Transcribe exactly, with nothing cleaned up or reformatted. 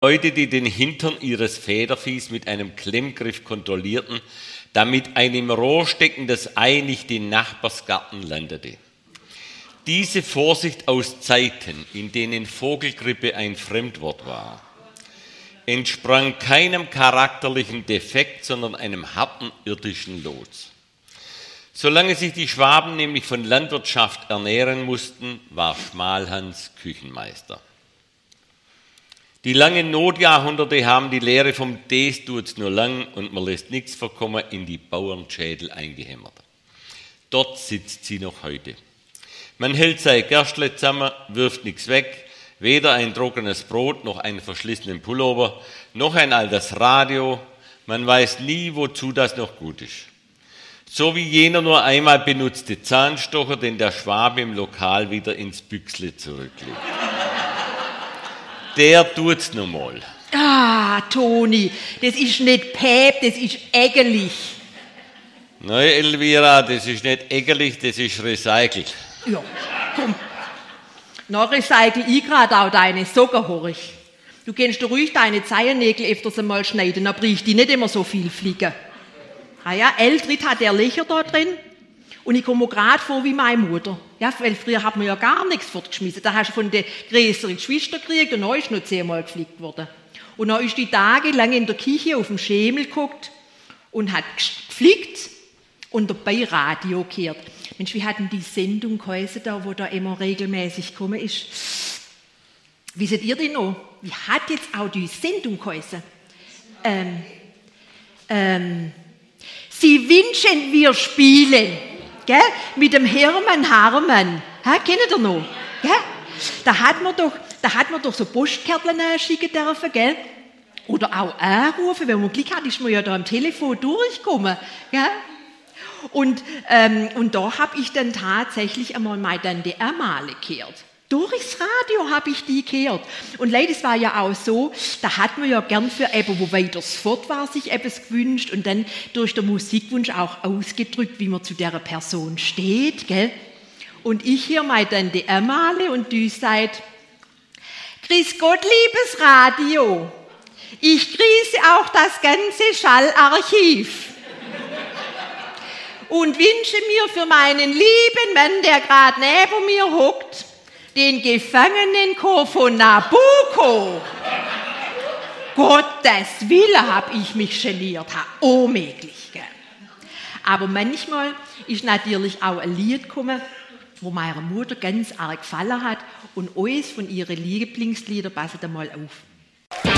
heute die den Hintern ihres Federviehs mit einem Klemmgriff kontrollierten, damit ein im Rohr steckendes Ei nicht in Nachbarsgarten landete. Diese Vorsicht aus Zeiten, in denen Vogelgrippe ein Fremdwort war, entsprang keinem charakterlichen Defekt, sondern einem harten irdischen Los. Solange sich die Schwaben nämlich von Landwirtschaft ernähren mussten, war Schmalhans Küchenmeister. Die langen Notjahrhunderte haben die Lehre vom Des tut's nur lang und man lässt nichts verkommen in die Bauernschädel eingehämmert. Dort sitzt sie noch heute. Man hält sein Gerstle zusammen, wirft nichts weg, weder ein trockenes Brot, noch einen verschlissenen Pullover, noch ein altes Radio. Man weiß nie, wozu das noch gut ist. So wie jener nur einmal benutzte Zahnstocher, den der Schwabe im Lokal wieder ins Büchsle zurücklegt. Der tut's noch mal. Ah, Toni, das ist nicht päp, das ist ägerlich. Nein, Elvira, das ist nicht ägerlich, das ist recycelt. Ja, komm. Na, recycle ich grad auch deine Socken, horch. Du kannst dir ruhig deine Zehennägel öfters einmal schneiden, dann bricht die nicht immer so viel fliegen. Ah ja, Eltrit hat der Löcher da drin und ich komme mir gerade vor wie meine Mutter. Ja, weil früher hat man ja gar nichts fortgeschmissen. Da hast du von der größeren Schwester gekriegt und dann ist noch zehnmal geflickt worden. Und dann ist die tagelang in der Küche auf dem Schemel geguckt und hat geflickt und dabei Radio gehört. Mensch, wie hat denn die Sendung geheißen da, wo da immer regelmäßig gekommen ist? Wisst ihr denn noch? Wie hat jetzt auch die Sendung geheißen? Ähm, ähm, Sie wünschen, wir spielen. Gell? Mit dem Hermann Harman. Ha, kennt ihr noch? Gell? Da hat man doch, da hat man doch so Postkärtchen schicken dürfen, gell? Oder auch anrufen, wenn man Glück hat, ist man ja da am Telefon durchgekommen. Gell? Und, ähm, und da habe ich dann tatsächlich einmal meine Tante Amalie gehört. Durchs Radio habe ich die gehört. Und leider, es war ja auch so, da hat man ja gern für eben, wo weiter fort war, sich etwas gewünscht und dann durch den Musikwunsch auch ausgedrückt, wie man zu der Person steht, gell? Und ich hier meine Tante Amalie und du seid, grüß Gott, liebes Radio. Ich grüße auch das ganze Schallarchiv. Und wünsche mir für meinen lieben Mann, der gerade neben mir hockt, den Gefangenenchor von Nabucco. Gottes Wille hab ich mich geniert, ha, unmöglich. Gell? Aber manchmal ist natürlich auch ein Lied gekommen, wo meiner Mutter ganz arg gefallen hat und alles von ihren Lieblingsliedern passet einmal auf.